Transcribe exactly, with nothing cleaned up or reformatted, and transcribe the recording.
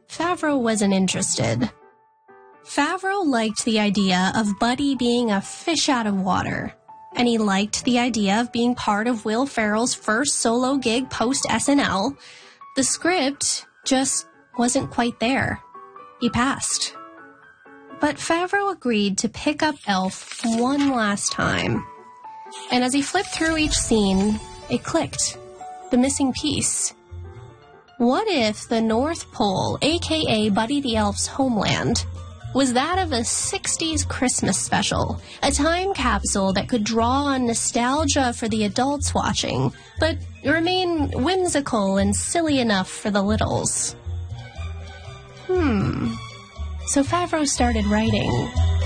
Favreau wasn't interested. Favreau liked the idea of Buddy being a fish out of water, and he liked the idea of being part of Will Ferrell's first solo gig post-S N L. The script just wasn't quite there. He passed. But Favreau agreed to pick up Elf one last time. And as he flipped through each scene, it clicked. The missing piece. What if the North Pole, aka Buddy the Elf's homeland, was that of a sixties Christmas special, a time capsule that could draw on nostalgia for the adults watching, but remain whimsical and silly enough for the littles? Hmm. So Favreau started writing.